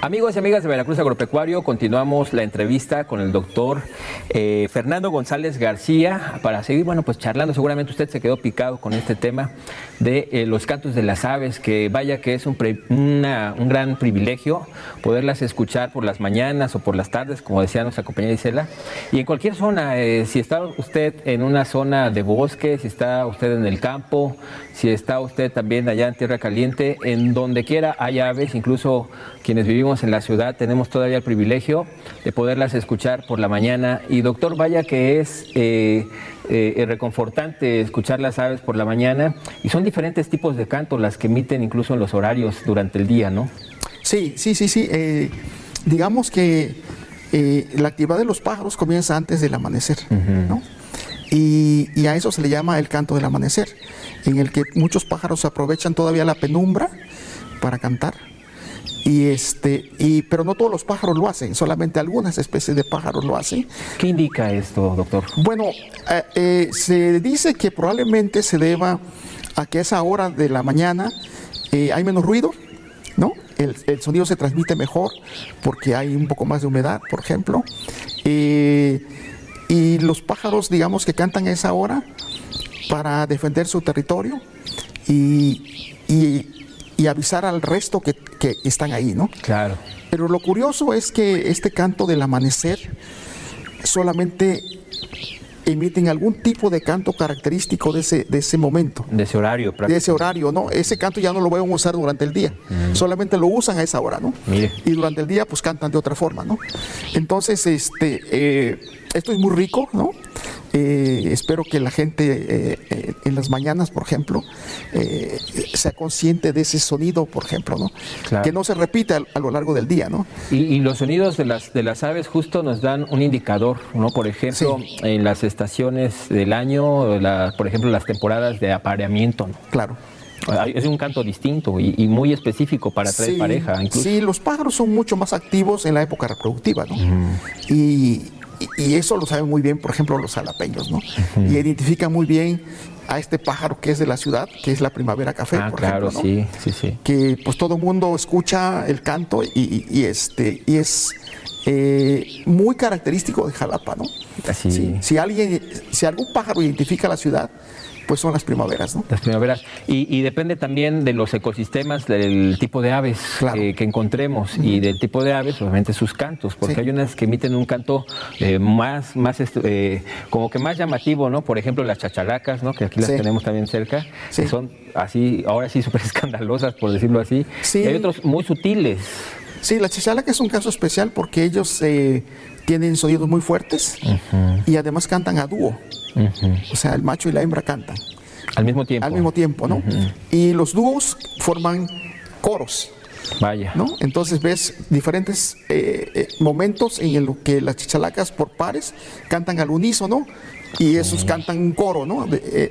Amigos y amigas de Veracruz Agropecuario, continuamos la entrevista con el doctor Fernando González García para seguir, pues charlando. Seguramente usted se quedó picado con este tema de los cantos de las aves, que vaya que es un gran privilegio poderlas escuchar por las mañanas o por las tardes, como decía nuestra compañera Isela, y en cualquier zona, si está usted en una zona de bosque, si está usted en el campo, si está usted también allá en Tierra Caliente, en donde quiera hay aves, incluso quienes vivimos en la ciudad tenemos todavía el privilegio de poderlas escuchar por la mañana. Y doctor, vaya que es reconfortante escuchar las aves por la mañana, y son diferentes tipos de canto las que emiten incluso en los horarios durante el día, ¿no? Sí. Digamos que la actividad de los pájaros comienza antes del amanecer, ¿no? Y a eso se le llama el canto del amanecer, en el que muchos pájaros aprovechan todavía la penumbra para cantar. Pero no todos los pájaros lo hacen, solamente algunas especies de pájaros lo hacen. ¿Qué indica esto, doctor? Bueno, se dice que probablemente se deba a que a esa hora de la mañana hay menos ruido, ¿no? El sonido se transmite mejor porque hay un poco más de humedad, por ejemplo. Y los pájaros, digamos, que cantan a esa hora para defender su territorio y avisar al resto que están ahí, ¿no? Claro. Pero lo curioso es que este canto del amanecer solamente emiten algún tipo de canto característico de ese momento. De ese horario, prácticamente. De ese horario, ¿no? Ese canto ya no lo van a usar durante el día. Solamente lo usan a esa hora, ¿no? Mire. Y durante el día, pues cantan de otra forma, ¿no? Entonces, esto es muy rico, ¿no? Espero que la gente en las mañanas, por ejemplo, sea consciente de ese sonido, por ejemplo, ¿no? Claro. Que no se repita a lo largo del día, ¿no? Y los sonidos de las aves justo nos dan un indicador, ¿no? Por ejemplo, Sí. En las estaciones del año, por ejemplo, las temporadas de apareamiento, ¿no? Claro. Es un canto distinto y muy específico para atraer pareja, incluso. Sí, los pájaros son mucho más activos en la época reproductiva, ¿no? Y eso lo saben muy bien, por ejemplo, los jalapeños, ¿no? Y identifican muy bien a este pájaro que es de la ciudad, que es la primavera café, por ejemplo, ¿no? Sí. Que pues todo el mundo escucha el canto y es muy característico de Jalapa, ¿no? Así. Sí. Si algún pájaro identifica la ciudad, pues son las primaveras, ¿no? Las primaveras. Y depende también de los ecosistemas, del tipo de aves, Claro. Que encontremos, y del tipo de aves, obviamente sus cantos, porque Sí. hay unas que emiten un canto como que más llamativo, ¿no? Por ejemplo, las chachalacas, ¿no? Que aquí las Sí. tenemos también cerca, Sí. que son así, ahora sí súper escandalosas, por decirlo así. Sí. Y hay otros muy sutiles. Sí, la chachalaca es un caso especial porque ellos tienen sonidos muy fuertes y además cantan a dúo. O sea, el macho y la hembra cantan. Al mismo tiempo. Al mismo tiempo, ¿no? Y los dúos forman coros, Vaya. ¿no? Entonces ves diferentes momentos en los que las chachalacas por pares cantan al unísono y esos cantan un coro, ¿no?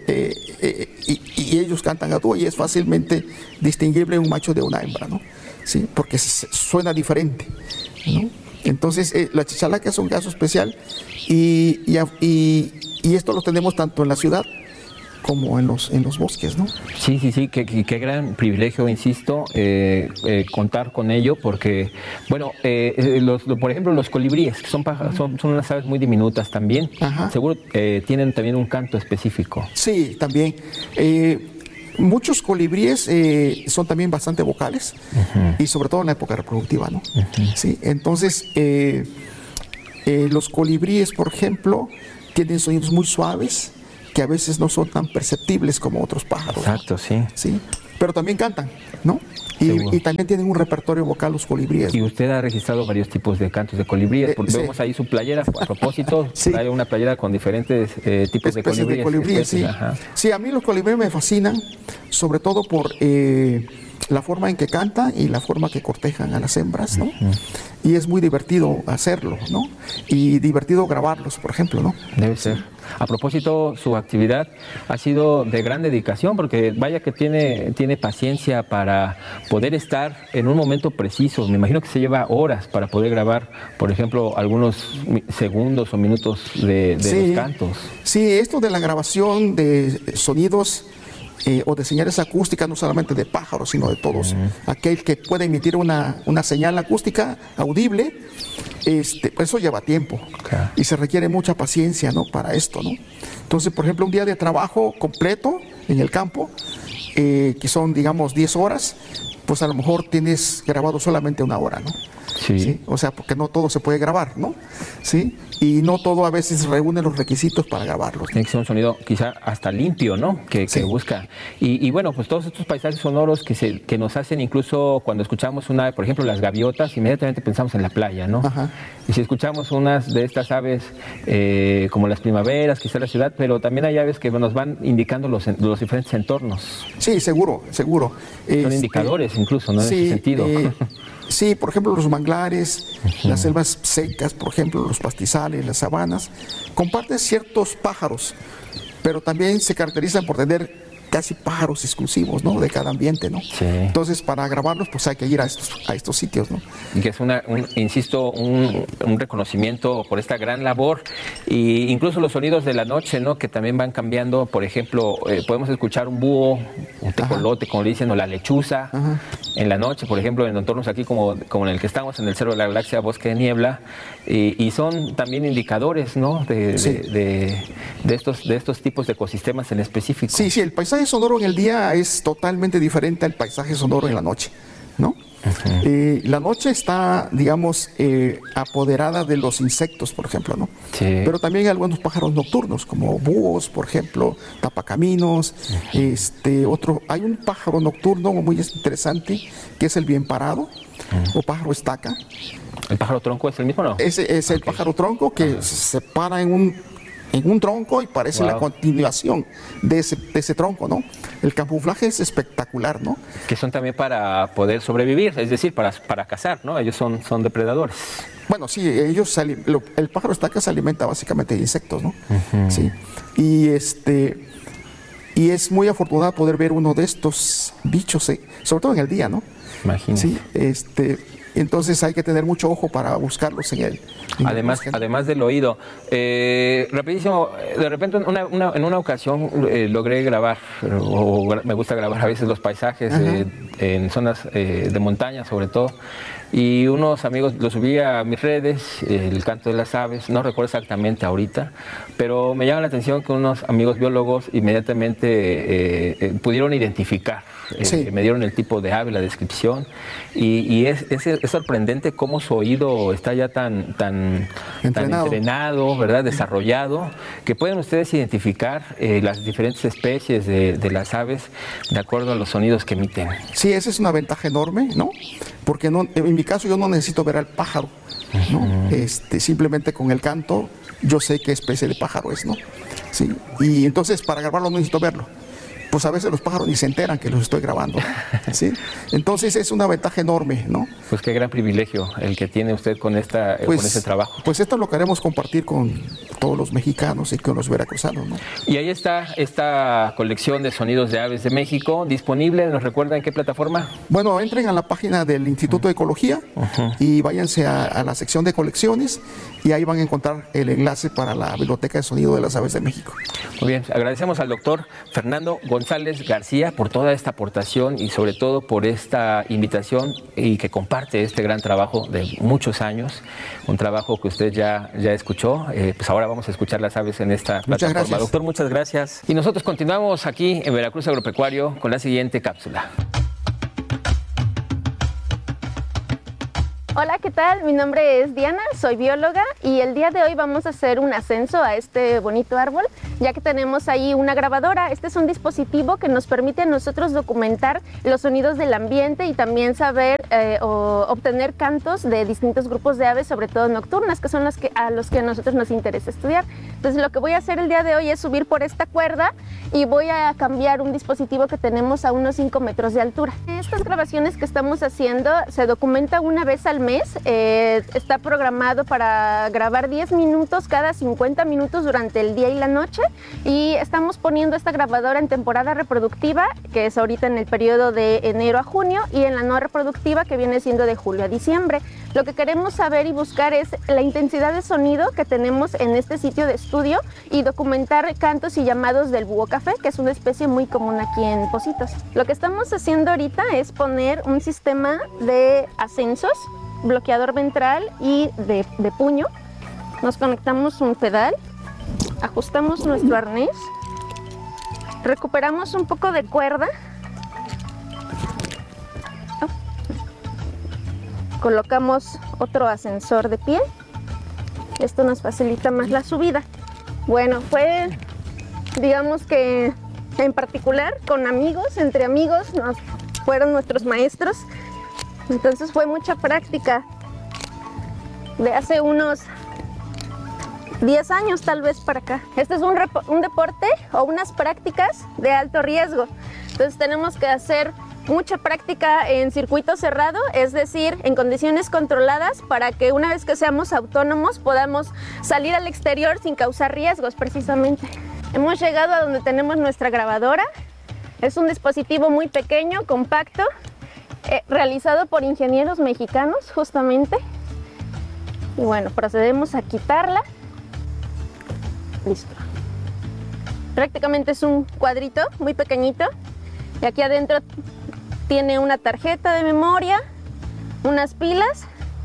Y ellos cantan a dúo y es fácilmente distinguible un macho de una hembra, ¿no? Sí, porque suena diferente, ¿no? Entonces la chachalaca es un caso especial y esto lo tenemos tanto en la ciudad como en los bosques, ¿no? Sí, qué gran privilegio, insisto, contar con ello, porque, bueno, por ejemplo, los colibríes, que son unas aves muy diminutas también, Ajá. seguro tienen también un canto específico. Sí, también. Muchos colibríes son también bastante vocales, y sobre todo en la época reproductiva, ¿no? Sí, entonces, los colibríes, por ejemplo, tienen sonidos muy suaves, que a veces no son tan perceptibles como otros pájaros. Exacto, sí. Sí, pero también cantan, ¿no? Seguro. Y también tienen un repertorio vocal los colibríes. Y usted ha registrado varios tipos de cantos de colibríes, porque sí. vemos ahí su playera, a propósito, Sí. trae una playera con diferentes tipos de Especies colibríes. sí. Ajá. Sí, a mí los colibríes me fascinan, sobre todo por la forma en que cantan y la forma que cortejan a las hembras, ¿no? Y es muy divertido hacerlo, ¿no? Y divertido grabarlos, por ejemplo, ¿no? Debe ser. A propósito, su actividad ha sido de gran dedicación, porque vaya que tiene paciencia para poder estar en un momento preciso. Me imagino que se lleva horas para poder grabar, por ejemplo, algunos segundos o minutos de Sí. los cantos. Sí, esto de la grabación de sonidos o de señales acústicas, no solamente de pájaros, sino de todos. Aquel que puede emitir una señal acústica audible, pues eso lleva tiempo y se requiere mucha paciencia, ¿no? Para esto, ¿no? Entonces, por ejemplo, un día de trabajo completo en el campo, que son, digamos, 10 horas, pues a lo mejor tienes grabado solamente 1 hora, ¿no? Sí. ¿Sí? O sea, porque no todo se puede grabar, ¿no? ¿Sí? Y no todo a veces reúne los requisitos para grabarlo. Tiene que ser un sonido quizá hasta limpio, ¿no? Que busca. Y bueno, pues todos estos paisajes sonoros que nos hacen, incluso cuando escuchamos por ejemplo, las gaviotas, inmediatamente pensamos en la playa, ¿no? Ajá. Y si escuchamos unas de estas aves, como las primaveras, quizá la ciudad, pero también hay aves que nos van indicando los diferentes entornos. Sí, seguro. Son indicadores incluso, ¿no? En ese sentido. Sí, por ejemplo, los manglares, las selvas secas, por ejemplo, los pastizales, las sabanas, comparten ciertos pájaros, pero también se caracterizan por tener casi pájaros exclusivos, ¿no? De cada ambiente, ¿no? Sí. Entonces, para grabarlos, pues hay que ir a estos sitios, ¿no? Y que es insisto, un reconocimiento por esta gran labor. Y incluso los sonidos de la noche, ¿no? Que también van cambiando. Por ejemplo, podemos escuchar un búho, un tecolote, como le dicen, o la lechuza. Ajá. En la noche, por ejemplo, en entornos aquí como en el que estamos, en el Cerro de la Galaxia, Bosque de Niebla. Y son también indicadores, ¿no? De estos tipos de ecosistemas en específico. Sí, el paisaje sonoro en el día es totalmente diferente al paisaje sonoro en la noche, ¿no? La noche está, digamos, apoderada de los insectos, por ejemplo, ¿no? Sí. Pero también hay algunos pájaros nocturnos, como búhos, por ejemplo, tapacaminos. Hay un pájaro nocturno muy interesante, que es el bien parado, o pájaro estaca. ¿El pájaro tronco es el mismo, no? Ese es el pájaro tronco que se para en un tronco y parece la continuación de ese tronco, ¿no? El camuflaje es espectacular, ¿no? Que son también para poder sobrevivir, es decir, para cazar, ¿no? Ellos son depredadores. Bueno, sí, el pájaro estaca se alimenta básicamente de insectos, ¿no? Sí. Y es muy afortunado poder ver uno de estos bichos, sobre todo en el día, ¿no? Imagínate. Sí, entonces hay que tener mucho ojo para buscarlos además del oído. Rapidísimo, de repente en una ocasión logré grabar, o me gusta grabar a veces los paisajes en zonas de montaña sobre todo, y unos amigos lo subí a mis redes, el canto de las aves, no recuerdo exactamente ahorita, pero me llama la atención que unos amigos biólogos inmediatamente pudieron identificar. Me dieron el tipo de ave, la descripción, y es sorprendente cómo su oído está ya tan entrenado, ¿verdad? Desarrollado, que pueden ustedes identificar las diferentes especies de las aves de acuerdo a los sonidos que emiten. Sí, esa es una ventaja enorme, ¿no? Porque en mi caso yo no necesito ver al pájaro, ¿no? Simplemente con el canto yo sé qué especie de pájaro es, ¿no? Sí. Y entonces para grabarlo no necesito verlo. Pues a veces los pájaros ni se enteran que los estoy grabando, ¿sí? Entonces es una ventaja enorme, ¿no? Pues qué gran privilegio el que tiene usted con este trabajo. Pues esto lo queremos compartir con todos los mexicanos y con los veracruzanos, ¿no? Y ahí está esta colección de sonidos de aves de México, disponible, ¿nos recuerda en qué plataforma? Bueno, entren a la página del Instituto de Ecología y váyanse a la sección de colecciones y ahí van a encontrar el enlace para la Biblioteca de Sonido de las Aves de México. Muy bien, agradecemos al doctor Fernando González García por toda esta aportación y sobre todo por esta invitación y que comparte este gran trabajo de muchos años, un trabajo que usted ya escuchó. Pues ahora vamos a escuchar las aves en esta plataforma. Gracias. Doctor, muchas gracias. Y nosotros continuamos aquí en Veracruz Agropecuario con la siguiente cápsula. Hola, ¿qué tal? Mi nombre es Diana, soy bióloga y el día de hoy vamos a hacer un ascenso a este bonito árbol, ya que tenemos ahí una grabadora. Este es un dispositivo que nos permite a nosotros documentar los sonidos del ambiente y también saber o obtener cantos de distintos grupos de aves, sobre todo nocturnas, que son a los que a nosotros nos interesa estudiar. Entonces lo que voy a hacer el día de hoy es subir por esta cuerda y voy a cambiar un dispositivo que tenemos a unos 5 metros de altura. Estas grabaciones que estamos haciendo se documenta una vez al mes. Está programado para grabar 10 minutos cada 50 minutos durante el día y la noche y estamos poniendo esta grabadora en temporada reproductiva, que es ahorita en el periodo de enero a junio, y en la no reproductiva, que viene siendo de julio a diciembre. Lo que queremos saber y buscar es la intensidad de sonido que tenemos en este sitio de estudio y documentar cantos y llamados del búho café, que es una especie muy común aquí en Pocitos. Lo que estamos haciendo ahorita es poner un sistema de ascensos, bloqueador ventral y de puño. Nos conectamos un pedal, ajustamos nuestro arnés, recuperamos un poco de cuerda, colocamos otro ascensor de pie. Esto nos facilita más la subida. Bueno, fue, digamos que en particular con amigos, entre amigos, fueron nuestros maestros. Entonces fue mucha práctica. De hace unos 10 años tal vez para acá. Este es un deporte o unas prácticas de alto riesgo. Entonces tenemos que hacer mucha práctica en circuito cerrado, es decir, en condiciones controladas, para que una vez que seamos autónomos podamos salir al exterior sin causar riesgos precisamente. Hemos llegado a donde tenemos nuestra grabadora. Es un dispositivo muy pequeño, compacto, realizado por ingenieros mexicanos justamente. Y bueno, procedemos a quitarla. Listo. Prácticamente es un cuadrito muy pequeñito y aquí adentro tiene una tarjeta de memoria, unas pilas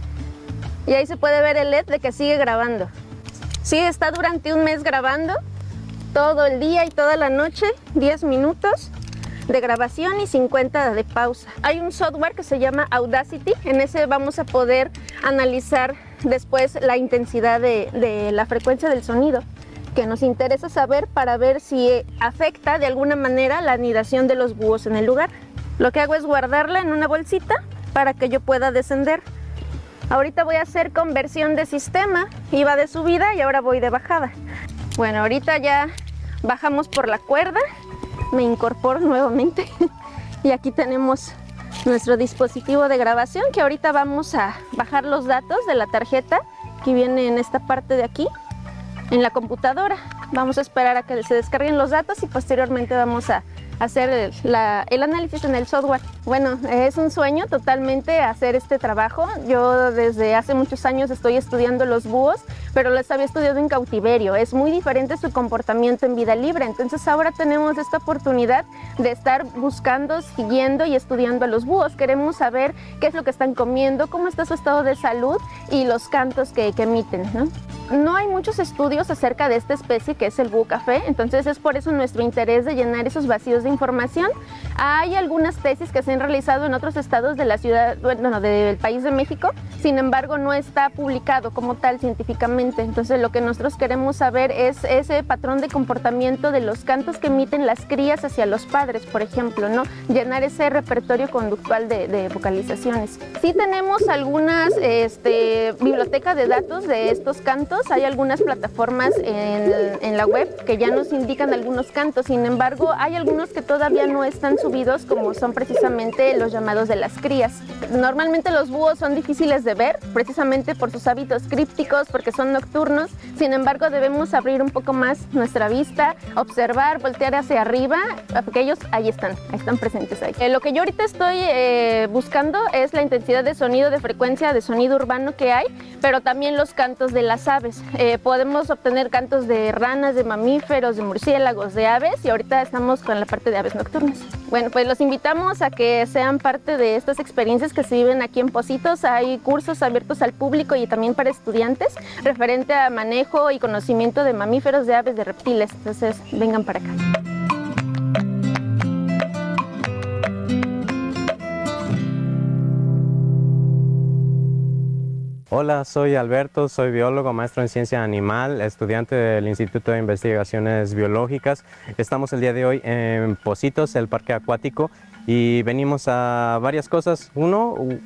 y ahí se puede ver el LED de que sigue grabando. Sí, está durante un mes grabando todo el día y toda la noche, 10 minutos de grabación y 50 de pausa. Hay un software que se llama Audacity, en ese vamos a poder analizar después la intensidad de la frecuencia del sonido, que nos interesa saber para ver si afecta de alguna manera la anidación de los búhos en el lugar. Lo que hago es guardarla en una bolsita para que yo pueda descender. Ahorita voy a hacer conversión de sistema, iba de subida y ahora voy de bajada. Bueno, ahorita ya bajamos por la cuerda, me incorporo nuevamente y aquí tenemos nuestro dispositivo de grabación, que ahorita vamos a bajar los datos de la tarjeta que viene en esta parte de aquí, en la computadora. Vamos a esperar a que se descarguen los datos y posteriormente vamos a hacer el análisis en el software. Bueno, es un sueño totalmente hacer este trabajo. Yo desde hace muchos años estoy estudiando los búhos, pero los había estudiado en cautiverio. Es muy diferente su comportamiento en vida libre. Entonces ahora tenemos esta oportunidad de estar buscando, siguiendo y estudiando a los búhos. Queremos saber qué es lo que están comiendo, cómo está su estado de salud y los cantos que emiten, ¿no? No hay muchos estudios acerca de esta especie que es el búho café, entonces es por eso nuestro interés de llenar esos vacíos de información. Hay algunas tesis que se han realizado en otros estados de la ciudad, bueno, del país de México, sin embargo no está publicado como tal científicamente. Entonces lo que nosotros queremos saber es ese patrón de comportamiento de los cantos que emiten las crías hacia los padres, por ejemplo, ¿no? Llenar ese repertorio conductual de vocalizaciones. Sí tenemos algunas bibliotecas de datos de estos cantos. Hay algunas plataformas en la web que ya nos indican algunos cantos, sin embargo hay algunos que todavía no están subidos, como son precisamente los llamados de las crías. Normalmente los búhos son difíciles de ver precisamente por sus hábitos crípticos, porque son nocturnos. Sin embargo debemos abrir un poco más nuestra vista, observar, voltear hacia arriba, porque ellos ahí están presentes ahí. Lo que yo ahorita estoy buscando es la intensidad de sonido, de frecuencia de sonido urbano que hay, pero también los cantos de las aves. Podemos obtener cantos de ranas, de mamíferos, de murciélagos, de aves, y ahorita estamos con la parte de aves nocturnas. Bueno, pues los invitamos a que sean parte de estas experiencias que se viven aquí en Pocitos. Hay cursos abiertos al público y también para estudiantes referente a manejo y conocimiento de mamíferos, de aves, de reptiles. Entonces vengan para acá. Hola, soy Alberto, soy biólogo, maestro en ciencia animal, estudiante del Instituto de Investigaciones Biológicas. Estamos el día de hoy en Pocitos, el parque acuático, y venimos a varias cosas. Uno,